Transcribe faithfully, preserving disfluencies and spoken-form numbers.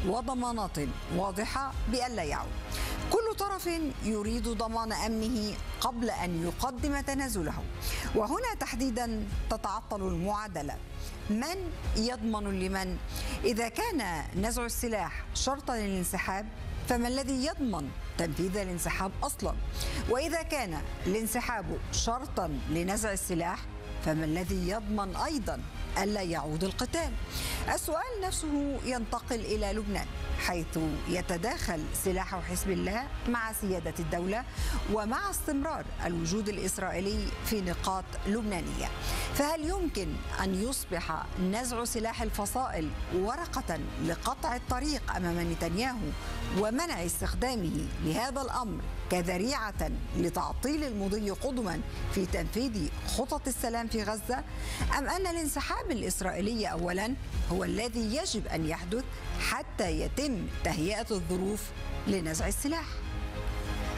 وضمانات واضحة بألا يعود. كل طرف يريد ضمان أمنه قبل أن يقدم تنازله، وهنا تحديدا تتعطل المعادلة. من يضمن لمن؟ إذا كان نزع السلاح شرطا للانسحاب، فما الذي يضمن تنفيذ الانسحاب أصلا؟ وإذا كان الانسحاب شرطا لنزع السلاح، فما الذي يضمن أيضا ألا يعود القتال؟ السؤال نفسه ينتقل إلى لبنان، حيث يتداخل سلاح حزب الله مع سيادة الدولة ومع استمرار الوجود الإسرائيلي في نقاط لبنانية. فهل يمكن أن يصبح نزع سلاح الفصائل ورقة لقطع الطريق أمام نتنياهو ومنع استخدامه لهذا الأمر كذريعة لتعطيل المضي قدما في تنفيذ خطط السلام في غزة؟ أم أن الانسحاب الإسرائيلي أولا هو الذي يجب أن يحدث حتى يتم تهيئة الظروف لنزع السلاح؟